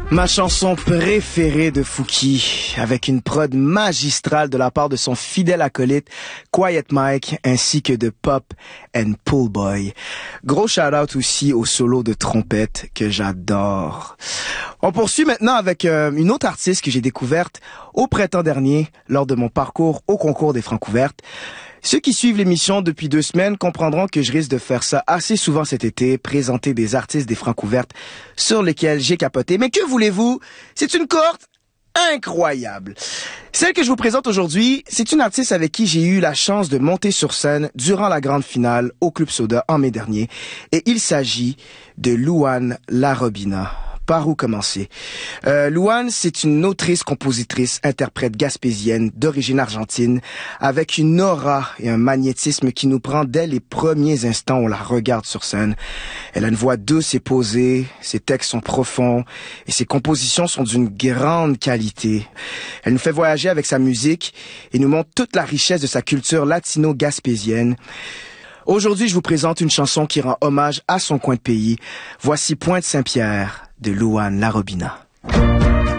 Ma chanson préférée de Fouki, avec une prod magistrale de la part de son fidèle acolyte Quiet Mike, ainsi que de Pop and Pool Boy. Gros shout-out aussi au solo de trompette que j'adore. On poursuit maintenant avec une autre artiste que j'ai découverte au printemps dernier lors de mon parcours au concours des Francouvertes. Ceux qui suivent l'émission depuis 2 semaines comprendront que je risque de faire ça assez souvent cet été, présenter des artistes des Francouvertes sur lesquels j'ai capoté. Mais que voulez-vous? C'est une cohorte incroyable. Celle que je vous présente aujourd'hui, c'est une artiste avec qui j'ai eu la chance de monter sur scène durant la grande finale au Club Soda en mai dernier. Et il s'agit de Louane Larobina. Par où commencer? Louane, c'est une autrice, compositrice, interprète gaspésienne d'origine argentine, avec une aura et un magnétisme qui nous prend dès les premiers instants où on la regarde sur scène. Elle a une voix douce et posée, ses textes sont profonds et ses compositions sont d'une grande qualité. Elle nous fait voyager avec sa musique et nous montre toute la richesse de sa culture latino-gaspésienne. Aujourd'hui, je vous présente une chanson qui rend hommage à son coin de pays. Voici Pointe Saint-Pierre de Louane Larobina.